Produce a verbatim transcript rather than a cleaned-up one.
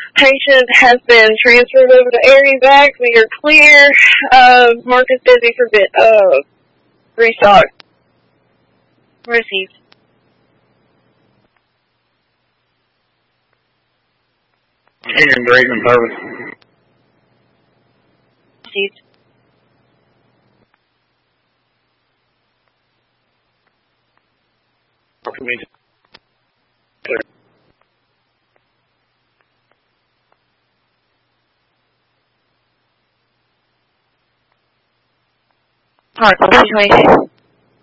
Patient has been transferred over to Aries. We are clear. Uh, Mark is busy for bit. Uh, restock. Received. Hearing Drayton service. Received. Alright, twenty twenty-two.